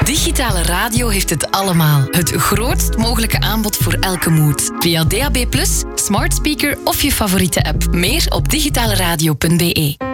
Digitale radio heeft het allemaal. Het grootst mogelijke aanbod voor elke mood. Via DAB+, smart speaker of je favoriete app. Meer op digitaleradio.be.